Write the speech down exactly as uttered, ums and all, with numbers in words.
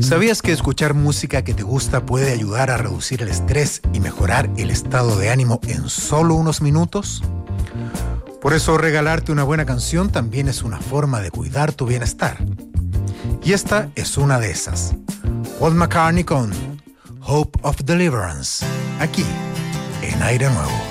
¿Sabías que escuchar música que te gusta puede ayudar a reducir el estrés y mejorar el estado de ánimo en solo unos minutos? Por eso regalarte una buena canción también es una forma de cuidar tu bienestar. Y esta es una de esas. Paul McCartney con Hope of Deliverance, aquí en Aire Nuevo.